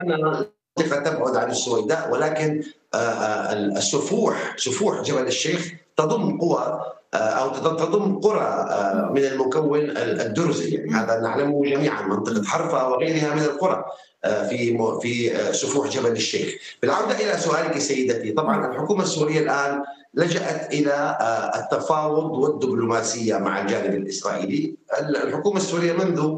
أن المنطقة تبعد عن السويداء، ولكن سفوح جبل الشيخ تضم قوى أو تضم قرى من المكون الدرزي، يعني هذا نعلمه جميعا، منطقة حرفة وغيرها من القرى في سفوح جبل الشيخ. بالعودة إلى سؤالك سيدتي، طبعا الحكومة السورية الآن لجأت إلى التفاوض والدبلوماسية مع الجانب الإسرائيلي. الحكومة السورية منذ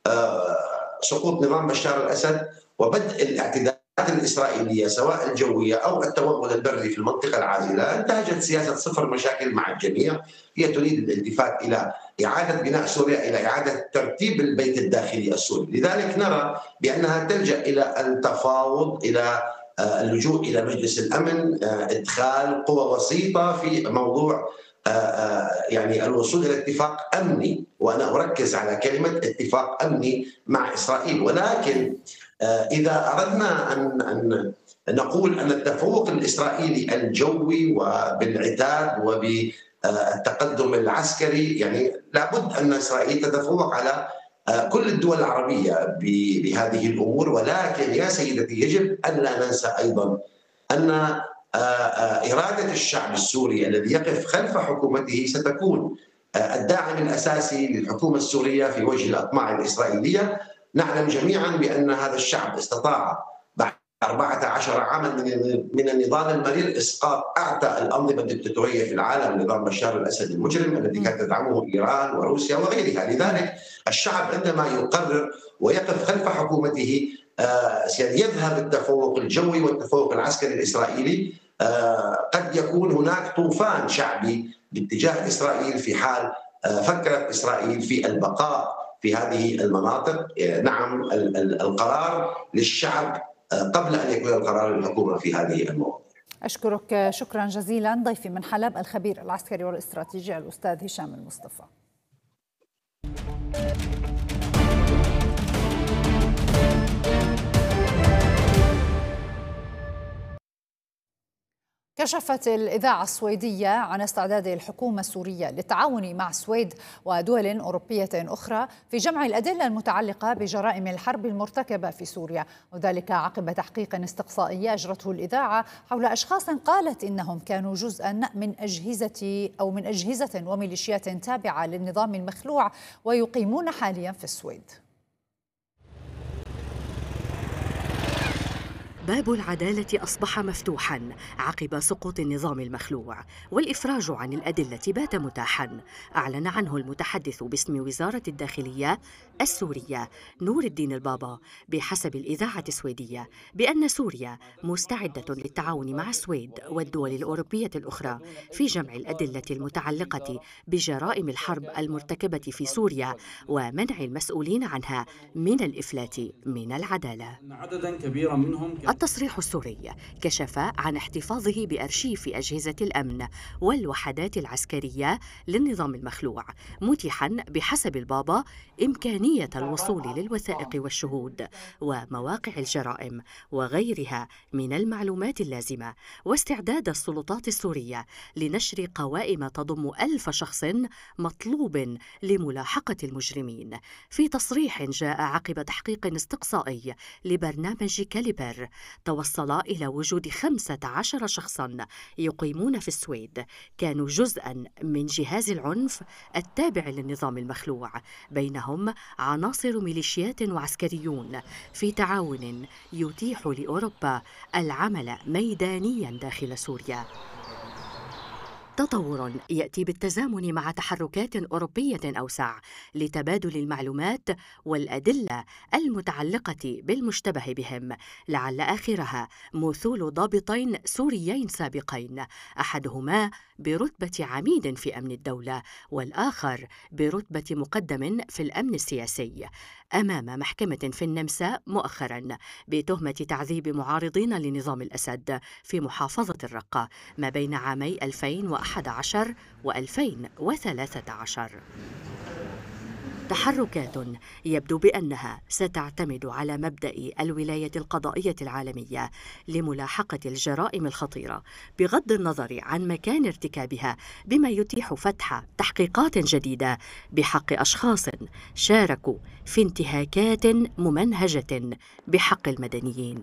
سقوط نظام بشار الأسد وبدء الاعتداءات الإسرائيلية سواء الجوية أو التوغل البري في المنطقة العازلة انتهجت سياسة صفر مشاكل مع الجميع. هي تريد الالتفات إلى إعادة بناء سوريا، إلى إعادة ترتيب البيت الداخلي السوري. لذلك نرى بأنها تلجأ إلى التفاوض، إلى اللجوء إلى مجلس الأمن، إدخال قوى وسيطة في موضوع يعني الوصول إلى اتفاق أمني، وأنا أركز على كلمة اتفاق أمني مع إسرائيل. ولكن إذا أردنا أن نقول أن التفوق الإسرائيلي الجوي وبالعتاد وبالتقدم العسكري، يعني لابد أن إسرائيل تتفوق على كل الدول العربية بهذه الأمور. ولكن يا سيدتي يجب أن لا ننسى أيضا أن إرادة الشعب السوري الذي يقف خلف حكومته ستكون الداعم الأساسي للحكومة السورية في وجه الأطماع الإسرائيلية. نعلم جميعا بأن هذا الشعب استطاع بعد 14 عاما من النضال المرير إسقاط أعتى الأنظمة الدكتاتورية في العالم، نظام بشار الأسد المجرم الذي كانت تدعمه إيران وروسيا وغيرها. لذلك الشعب عندما يقرر ويقف خلف حكومته يذهب التفوق الجوي والتفوق العسكري الإسرائيلي. قد يكون هناك طوفان شعبي باتجاه إسرائيل في حال فكرت إسرائيل في البقاء في هذه المناطق. نعم، القرار للشعب قبل أن يكون القرار للحكومة في هذه المواضيع. أشكرك شكرا جزيلا ضيفي من حلب الخبير العسكري والاستراتيجي الأستاذ هشام المصطفى. كشفت الإذاعة السويدية عن استعداد الحكومة السورية للتعاون مع السويد ودول أوروبية أخرى في جمع الأدلة المتعلقة بجرائم الحرب المرتكبة في سوريا، وذلك عقب تحقيق استقصائي أجرته الإذاعة حول أشخاص قالت إنهم كانوا جزءا من أجهزة وميليشيات تابعة للنظام المخلوع ويقيمون حاليا في السويد. باب العدالة أصبح مفتوحاً عقب سقوط النظام المخلوع، والإفراج عن الأدلة بات متاحاً. أعلن عنه المتحدث باسم وزارة الداخلية السورية نور الدين البابا بحسب الإذاعة السويدية بأن سوريا مستعدة للتعاون مع السويد والدول الأوروبية الأخرى في جمع الأدلة المتعلقة بجرائم الحرب المرتكبة في سوريا ومنع المسؤولين عنها من الإفلات من العدالة. عدداً كبيراً منهم التصريح السوري كشف عن احتفاظه بأرشيف أجهزة الأمن والوحدات العسكرية للنظام المخلوع، متيحاً بحسب البابا إمكانية الوصول للوثائق والشهود ومواقع الجرائم وغيرها من المعلومات اللازمة، واستعداد السلطات السورية لنشر قوائم تضم 1000 شخص مطلوب لملاحقة المجرمين. في تصريح جاء عقب تحقيق استقصائي لبرنامج كاليبر توصل إلى وجود 15 شخصاً يقيمون في السويد كانوا جزءاً من جهاز العنف التابع للنظام المخلوع، بينهم عناصر ميليشيات وعسكريون، في تعاون يتيح لأوروبا العمل ميدانياً داخل سوريا. تطور يأتي بالتزامن مع تحركات أوروبية أوسع لتبادل المعلومات والأدلة المتعلقة بالمشتبه بهم، لعل آخرها مثول ضابطين سوريين سابقين، أحدهما برتبة عميد في أمن الدولة والآخر برتبة مقدم في الأمن السياسي، أمام محكمة في النمسا مؤخراً بتهمة تعذيب معارضين لنظام الأسد في محافظة الرقة ما بين عامي 2011 و2013. تحركات يبدو بأنها ستعتمد على مبدأ الولاية القضائية العالمية لملاحقة الجرائم الخطيرة بغض النظر عن مكان ارتكابها، بما يتيح فتح تحقيقات جديدة بحق أشخاص شاركوا في انتهاكات ممنهجة بحق المدنيين.